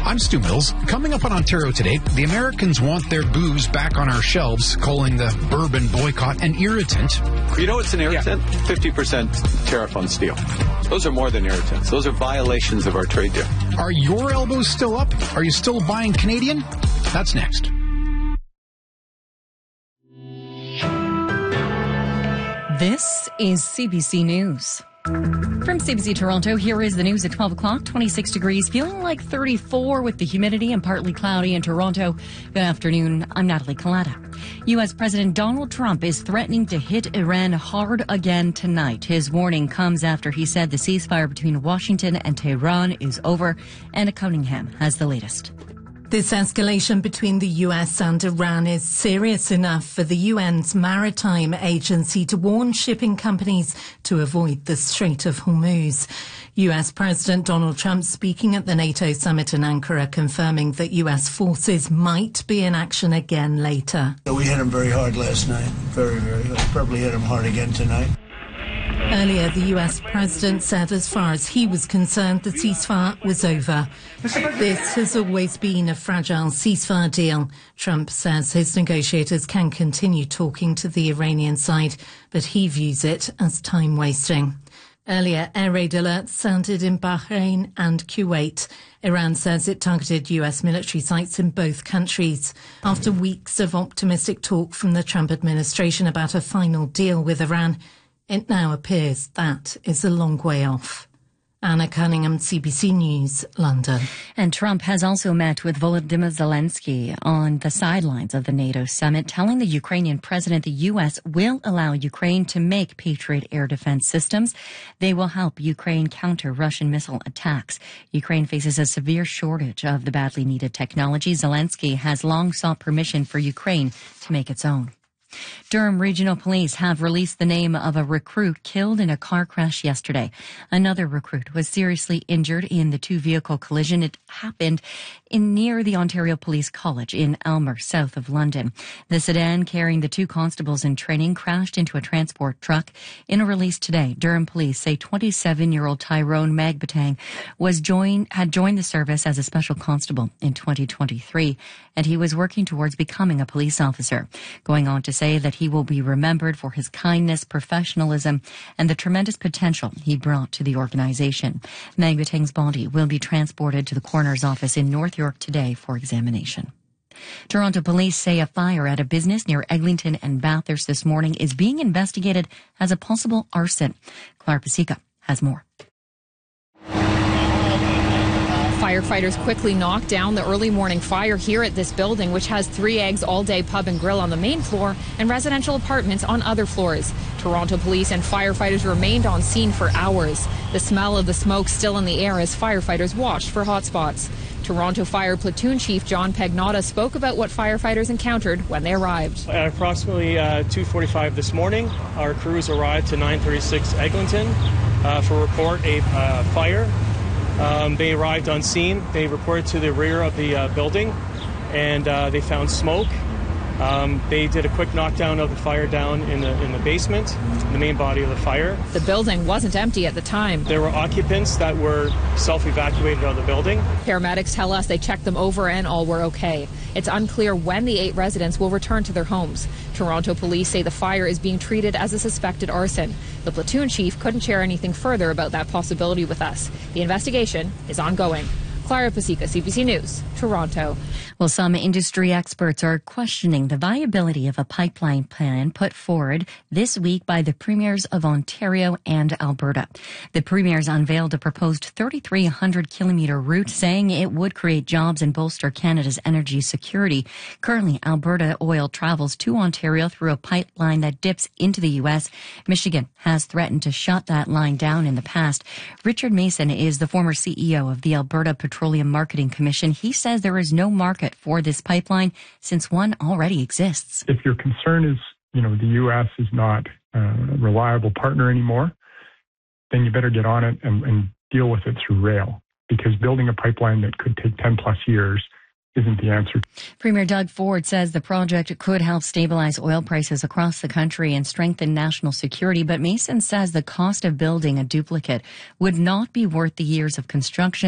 I'm Stu Mills. Coming up on Ontario Today, the Americans want their booze back on our shelves, calling the bourbon boycott an irritant. You know what's an irritant? 50% tariff on steel. Those are more than irritants. Those are violations of our trade deal. Are your elbows still up? Are you still buying Canadian? That's next. This is CBC News. From CBC Toronto, here is the news at 12 o'clock, 26 degrees, feeling like 34 with the humidity and partly cloudy in Toronto. Good afternoon, I'm Natalie Collada. U.S. President Donald Trump is threatening to hit Iran hard again tonight. His warning comes after he said the ceasefire between Washington and Tehran is over. Anna Cunningham has the latest. This escalation between the US and Iran is serious enough for the UN's Maritime Agency to warn shipping companies to avoid the Strait of Hormuz. US President Donald Trump speaking at the NATO summit in Ankara, confirming that US forces might be in action again later. We hit them very hard last night. Very, very hard. Probably hit them hard again tonight. Earlier, the US president said as far as he was concerned, the ceasefire was over. This has always been a fragile ceasefire deal. Trump says his negotiators can continue talking to the Iranian side, but he views it as time wasting. Earlier, air raid alerts sounded in Bahrain and Kuwait. Iran says it targeted US military sites in both countries. After weeks of optimistic talk from the Trump administration about a final deal with Iran, it now appears that is a long way off. Anna Cunningham, CBC News, London. And Trump has also met with Volodymyr Zelensky on the sidelines of the NATO summit, telling the Ukrainian president the U.S. will allow Ukraine to make Patriot air defense systems. They will help Ukraine counter Russian missile attacks. Ukraine faces a severe shortage of the badly needed technology. Zelensky has long sought permission for Ukraine to make its own. Durham Regional Police have released the name of a recruit killed in a car crash yesterday. Another recruit was seriously injured in the two-vehicle collision. It happened near the Ontario Police College in Elmer, south of London. The sedan carrying the two constables in training crashed into a transport truck. In a release today, Durham Police say 27-year-old Tyrone Magbatang had joined the service as a special constable in 2023, and he was working towards becoming a police officer, going on to say that he will be remembered for his kindness, professionalism, and the tremendous potential he brought to the organization. Magbatang's body will be transported to the coroner's office in North York today for examination. Toronto police say a fire at a business near Eglinton and Bathurst this morning is being investigated as a possible arson. Clara Pasica has more. Firefighters quickly knocked down the early morning fire here at this building, which has 3 Eggs all-day pub and grill on the main floor and residential apartments on other floors. Toronto police and firefighters remained on scene for hours. The smell of the smoke still in the air as firefighters watched for hotspots. Toronto Fire Platoon Chief John Pagnotta spoke about what firefighters encountered when they arrived. At approximately 2:45 this morning, our crews arrived to 936 Eglinton for report a fire. They arrived on scene. They reported to the rear of the building, and they found smoke. They did a quick knockdown of the fire down in the basement, the main body of the fire. The building wasn't empty at the time. There were occupants that were self-evacuated out of the building. Paramedics tell us they checked them over and all were okay. It's unclear when the 8 residents will return to their homes. Toronto police say the fire is being treated as a suspected arson. The platoon chief couldn't share anything further about that possibility with us. The investigation is ongoing. Clara Pasica, CBC News, Toronto. Well, some industry experts are questioning the viability of a pipeline plan put forward this week by the premiers of Ontario and Alberta. The premiers unveiled a proposed 3,300-kilometre route, saying it would create jobs and bolster Canada's energy security. Currently, Alberta oil travels to Ontario through a pipeline that dips into the U.S. Michigan has threatened to shut that line down in the past. Richard Mason is the former CEO of the Alberta Petroleum Marketing Commission. He says there is no market for this pipeline since one already exists. If your concern is, the U.S. is not a reliable partner anymore, then you better get on it and deal with it through rail, because building a pipeline that could take 10 plus years isn't the answer. Premier Doug Ford says the project could help stabilize oil prices across the country and strengthen national security, but Mason says the cost of building a duplicate would not be worth the years of construction